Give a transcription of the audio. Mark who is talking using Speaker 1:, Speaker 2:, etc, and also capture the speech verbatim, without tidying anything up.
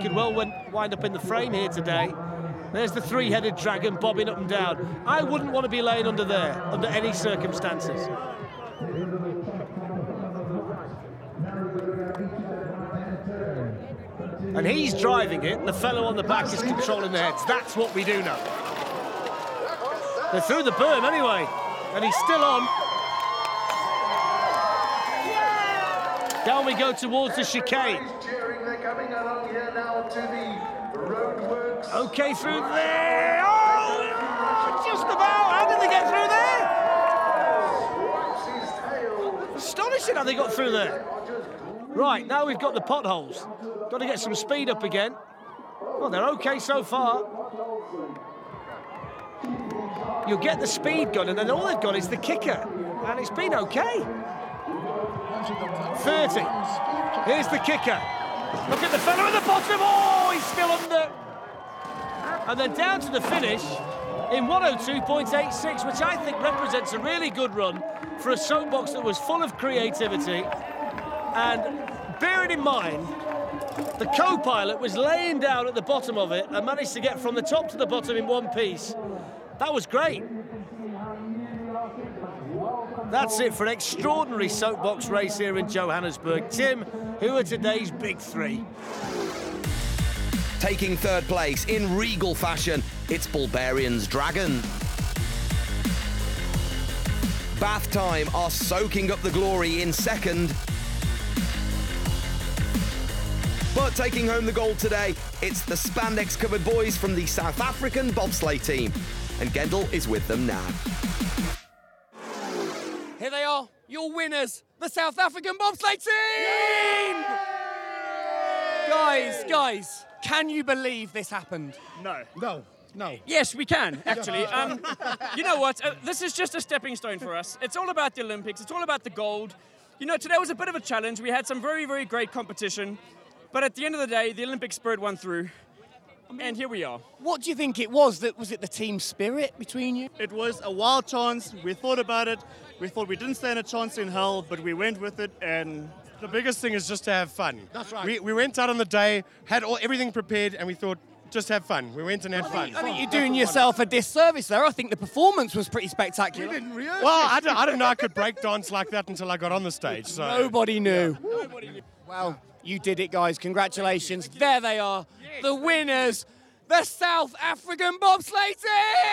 Speaker 1: could well wind up in the frame here today. There's the three-headed dragon bobbing up and down. I wouldn't want to be laying under there, under any circumstances. And he's driving it, the fellow on the back is controlling the heads. That's what we do know. They're through the berm anyway, and he's still on. Down we go towards the chicane. Okay, through there. Oh, just about. How did they get through there? Astonishing how they got through there. Right, now we've got the potholes. Got to get some speed up again. Well, they're okay so far. You'll get the speed gun, and then all they've got is the kicker. And it's been okay. thirty. Here's the kicker. Look at the fellow at the bottom. Oh, he's still under. And then down to the finish in one oh two point eight six, which I think represents a really good run for a soapbox that was full of creativity. And bearing in mind, the co-pilot was laying down at the bottom of it and managed to get from the top to the bottom in one piece. That was great. That's it for an extraordinary soapbox race here in Johannesburg. Tim, who are today's big three?
Speaker 2: Taking third place in regal fashion, it's Bulbarian's Dragon. Bath Time are soaking up the glory in second. But taking home the gold today, it's the spandex-covered boys from the South African bobsleigh team. And Gendel is with them now.
Speaker 3: Here they are, your winners, the South African bobsleigh team! Guys, guys, can you believe this happened?
Speaker 4: No.
Speaker 5: No, no.
Speaker 4: Yes, we can, actually. Um, you know what? Uh, this is just a stepping stone for us. It's all about the Olympics. It's all about the gold. You know, today was a bit of a challenge. We had some very, very great competition. But at the end of the day, the Olympic spirit won through. And here we are.
Speaker 3: What do you think it was? That was it the team spirit between you?
Speaker 6: It was a wild chance. We thought about it. We thought we didn't stand a chance in hell, but we went with it. And
Speaker 5: The biggest thing is just to have fun.
Speaker 3: That's right.
Speaker 5: We, we went out on the day, had all, everything prepared, and we thought, just have fun. We went and had
Speaker 3: I
Speaker 5: fun.
Speaker 3: think, I think you're doing yourself a disservice there. I think the performance was pretty spectacular.
Speaker 5: We didn't rehearse. Well, I didn't, I didn't know I could break dance like that until I got on the stage. So.
Speaker 3: Nobody knew. Nobody knew. Well, you did it, guys. Congratulations. There they are, the winners, the South African bobsleigh team!